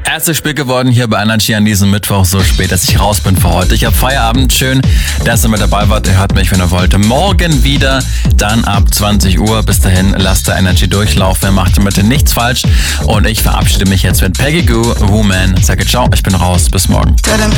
Erstes Spiel geworden hier bei Energy an diesem Mittwoch, so spät, dass ich raus bin für heute. Ich habe Feierabend, schön, dass ihr mit dabei wart. Ihr hört mich, wenn ihr wollt. Morgen wieder, dann ab 20 Uhr. Bis dahin, lasst der Energy durchlaufen. Ihr macht damit nichts falsch. Und ich verabschiede mich jetzt mit Peggy Gou, Woman. Sage ciao, ich bin raus. Bis morgen.